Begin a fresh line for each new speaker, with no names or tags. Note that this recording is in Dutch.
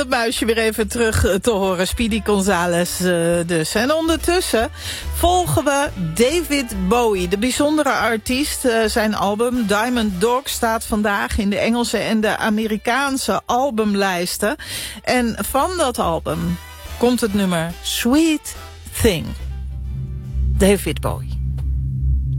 het muisje weer even terug te horen. Speedy Gonzales dus. En ondertussen volgen we David Bowie, de bijzondere artiest. Zijn album Diamond Dog staat vandaag in de Engelse en de Amerikaanse albumlijsten. En van dat album komt het nummer Sweet Thing. David Bowie.